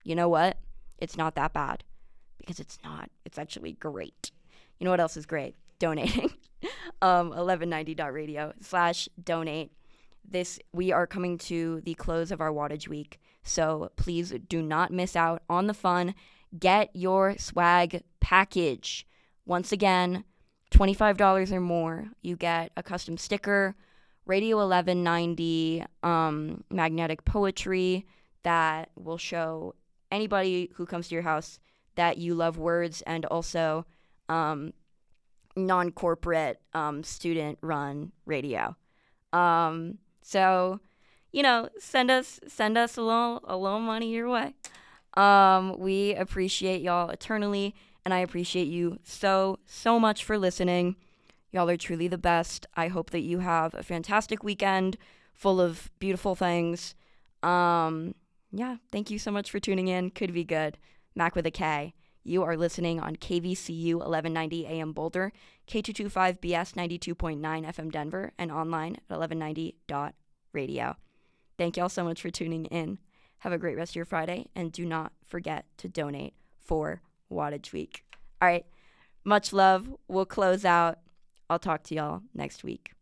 You know what? It's not that bad because it's not. It's actually great. You know what else is great? Donating. 1190.radio/donate. We are coming to the close of our wattage week, so please do not miss out on the fun. Get your swag package. Once again, $25 or more, you get a custom sticker, Radio 1190 magnetic poetry that will show anybody who comes to your house that you love words, and also non-corporate student-run radio. So, send us a little money your way. We appreciate y'all eternally, and I appreciate you so much for listening. Y'all are truly the best. I hope that you have a fantastic weekend full of beautiful things. Yeah, thank you so much for tuning in. Could be good. Mac with a K. You are listening on KVCU 1190 AM Boulder, K225BS 92.9 FM Denver, and online at 1190.radio. Thank y'all so much for tuning in. Have a great rest of your Friday, and do not forget to donate for Wattage Week. All right, much love. We'll close out. I'll talk to y'all next week.